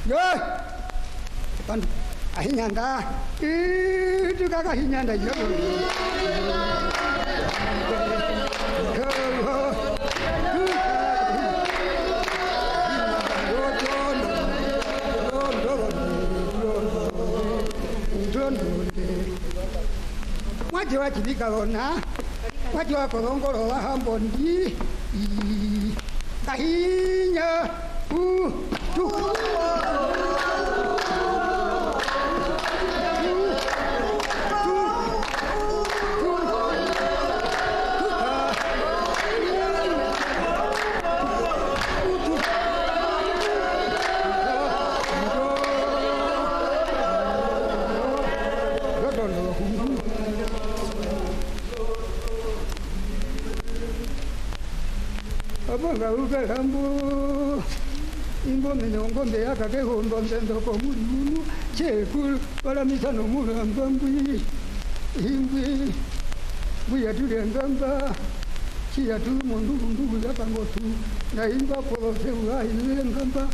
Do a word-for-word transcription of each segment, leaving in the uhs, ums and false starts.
Yo. Kan ahinyanda. Itu kakak ahinyanda yo. Waje wajibika ona. Waje wakolongolo wa hambondi. Kahinya. Uh. Tu. Abanga ukahambo imbo minyongo mbea kake hondo ndendo ko mulunu chekul wala misano mulamba mbwi imbwi buya tulengamba chia tu mundu mundu ya pangotu na imba ko sewa ile ngamba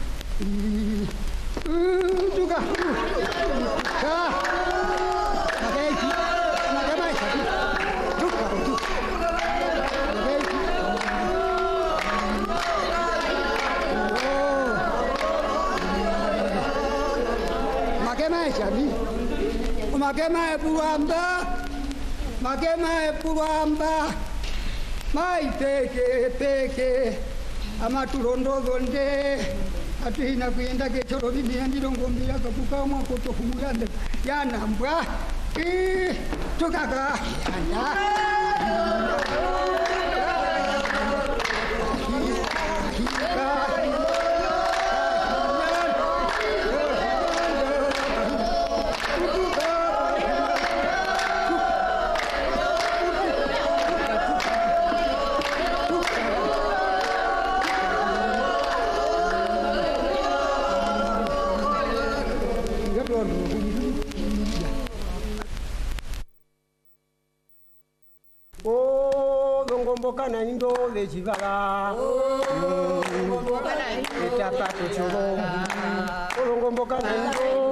tuka ka magai magai satu tuka tuka Jadi, makema epuamba, makema epuamba, mai peke peke, ama turondo donde, atu hina kuenda ke choro bibi andi dongombia kapuka mwa koto kumuyande, ya nambwa, eh, tukaka, anda. Oh, dongomboka indo de chibala. Oh, dongomboka indo. Etapa tuchulo. Oh, dongomboka indo.